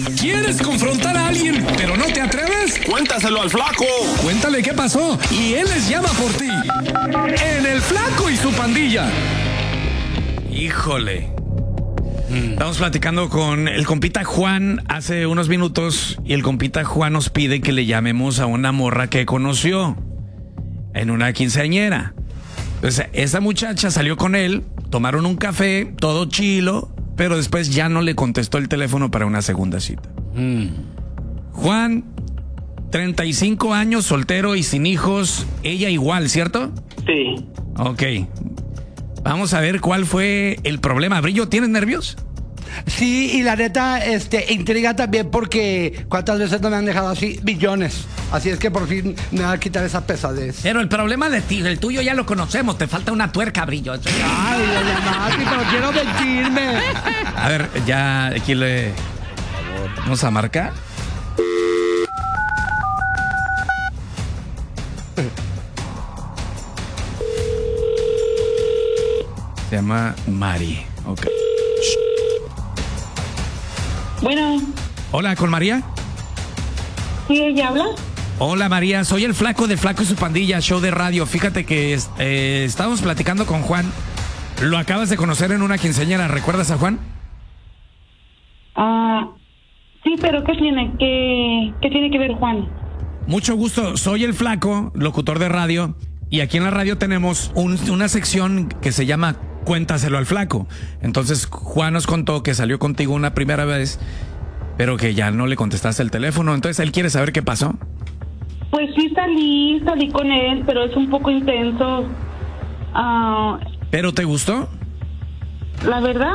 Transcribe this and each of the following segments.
¿Quieres confrontar a alguien, pero no te atreves? Cuéntaselo al Flaco. Cuéntale qué pasó y él les llama por ti. En El Flaco y su Pandilla. Híjole. Estamos platicando con el compita Juan hace unos minutos y el compita Juan nos pide que le llamemos a una morra que conoció en una quinceañera. Entonces, esa muchacha salió con él, tomaron un café, todo chilo, pero después ya no le contestó el teléfono para una segunda cita. Juan, 35 años, soltero y sin hijos, ella igual, ¿cierto? Sí. Ok. Vamos a ver cuál fue el problema. Brillo, ¿tienes nervios? Sí, y la neta, intriga también porque cuántas veces no me han dejado así, millones. Así es que por fin me va a quitar esa pesadez. Pero el problema de ti, el tuyo ya lo conocemos, te falta una tuerca, Brillo. Eso ya. Ay, Mati, pero quiero mentirme. A ver, ya aquí le vamos a marcar. Se llama Mari. Ok. Bueno, Hola, ¿con María? ¿sí ella habla? Hola María, soy el Flaco de Flaco y su Pandilla, show de radio. Fíjate que estábamos platicando con Juan. Lo acabas de conocer en una quinceañera, ¿recuerdas a Juan? Sí, pero ¿qué tiene? ¿Qué tiene que ver Juan? Mucho gusto, soy el Flaco, locutor de radio. Y aquí en la radio tenemos una sección que se llama Cuéntaselo al Flaco. Entonces Juan nos contó que salió contigo una primera vez, pero que ya no le contestaste el teléfono. Entonces él quiere saber qué pasó. Pues sí salí con él, pero es un poco intenso. ¿Pero te gustó? La verdad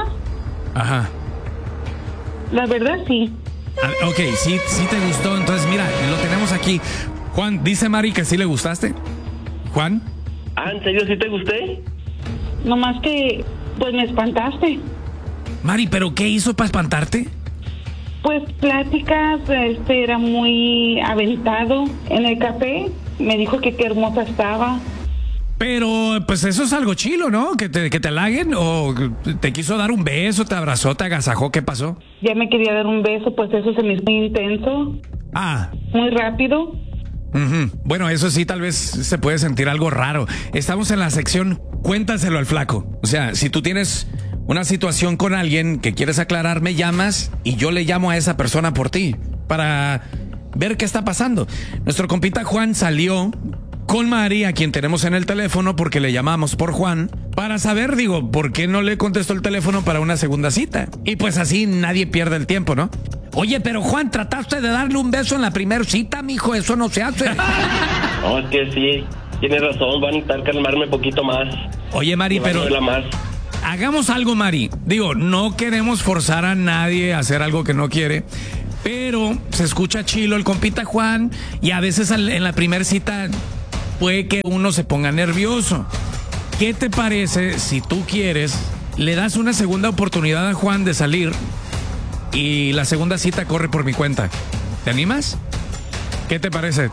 sí. Ok, sí te gustó. Entonces mira, lo tenemos aquí. Juan, dice Mari que sí le gustaste. Juan. ¿En serio sí te gusté? Nomás que, pues me espantaste. Mari, ¿pero qué hizo para espantarte? Pues pláticas, era muy aventado en el café. Me dijo que qué hermosa estaba. Pero, pues eso es algo chilo, ¿no? Que te halaguen, o te quiso dar un beso, te abrazó, te agasajó, ¿qué pasó? Ya me quería dar un beso, pues eso se me hizo muy intenso. Muy rápido. Bueno, eso sí, tal vez se puede sentir algo raro. Estamos en la sección Cuéntaselo al Flaco. O sea, si tú tienes una situación con alguien que quieres aclarar, me llamas y yo le llamo a esa persona por ti para ver qué está pasando. Nuestro compita Juan salió con María, a quien tenemos en el teléfono, porque le llamamos por Juan, para saber, por qué no le contestó el teléfono para una segunda cita. Y pues así nadie pierde el tiempo, ¿no? Oye, pero Juan, trataste de darle un beso en la primera cita, mijo, eso no se hace. No, es que sí, tienes razón, va a necesitar calmarme un poquito más. Oye, Mari, pero hagamos algo, Mari. No queremos forzar a nadie a hacer algo que no quiere, pero se escucha chilo el compita Juan y a veces en la primera cita puede que uno se ponga nervioso. ¿Qué te parece si tú quieres, le das una segunda oportunidad a Juan de salir y la segunda cita corre por mi cuenta? ¿Te animas? ¿Qué te parece?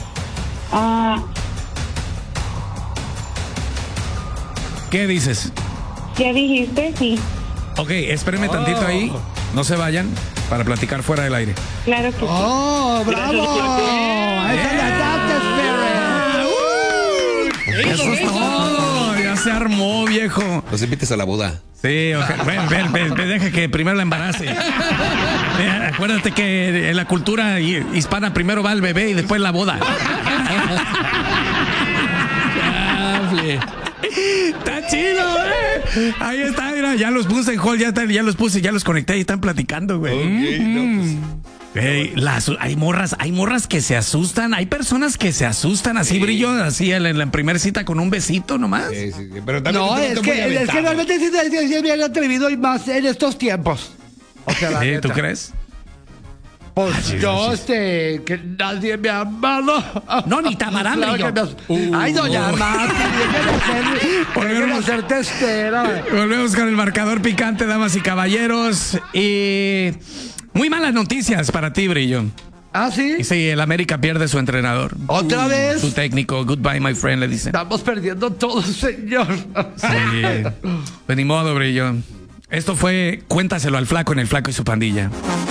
¿Qué dices? Ya dijiste, sí. Ok, espérenme tantito ahí. No se vayan para platicar fuera del aire. Claro que sí. ¡Oh, bravo! ¡Esa es la Dance Spirit! Eso es todo. Ya se armó, viejo. Los invites a la boda. Sí, ven, deja que primero la embarace. Acuérdate que en la cultura hispana primero va el bebé y después la boda. Está chido, güey. Ahí está, mira, ya los puse en hall, ya los puse, ya los conecté y están platicando, güey. Hey, hay morras que se asustan, hay personas que se asustan así, Brillo, así en la primera cita con un besito nomás. Sí, pero también No, es que realmente sí es bien atrevido y más en estos tiempos. O sea, la neta. ¿Tú crees? Pues yo, que nadie me ha amado. No, ni tamarán, Brillo. Ay, doña Mati, déjenme hacer testera. Volvemos con el marcador picante, damas y caballeros. Y muy malas noticias para ti, Brillo. ¿Ah, sí? Sí, el América pierde su entrenador. ¿Otra vez? Su técnico, goodbye, my friend, le dicen. Estamos perdiendo todo, señor. Sí. Pues ni modo, Brillo. Esto fue Cuéntaselo al Flaco en El Flaco y su Pandilla.